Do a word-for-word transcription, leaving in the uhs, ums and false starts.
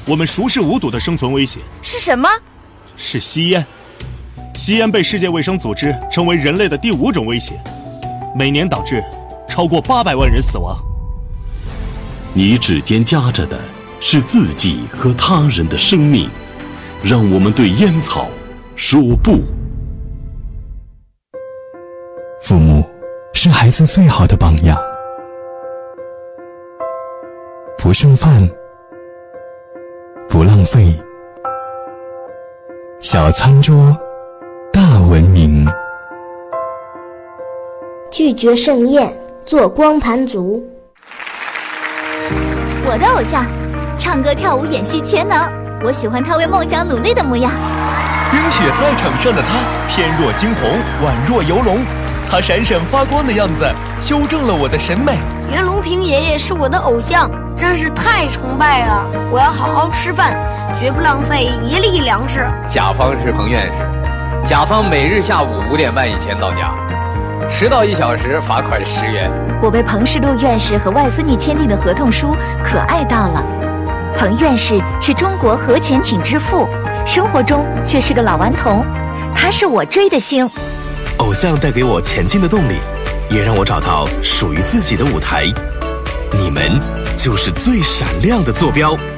我们熟视无睹的生存威胁是什么？ 是吸烟。吸烟被世界卫生组织称为人类的第五种威胁，每年导致超过八百万人死亡。 你指尖夹着的是自己和他人的生命，让我们对烟草说不。 父母是孩子最好的榜样，不剩饭，不浪费，小餐桌大文明。 拒绝盛宴，做光盘族。 我的偶像，唱歌跳舞演戏全能，我喜欢他为梦想努力的模样。 冰雪赛场上的他，翩若惊鸿，宛若游龙，他闪闪发光的样子，修正了我的审美。 袁隆平爷爷是我的偶像，真是太崇拜了！我要好好吃饭，绝不浪费一粒粮食。 甲方是彭院士，甲方每日下午五点半以前到家，迟到一小时罚款十元。 我被彭世禄院士和外孙女签订的合同书可爱到了。彭院士是中国核潜艇之父，生活中却是个老顽童，他是我追的星。 偶像带给我前进的动力，也让我找到属于自己的舞台。你们就是最闪亮的坐标。